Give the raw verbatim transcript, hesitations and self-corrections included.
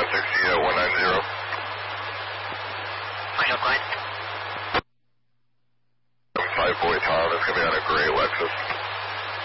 sixty at one nine zero. Final Clyde. Five boy Tom is going to be on a gray Lexus.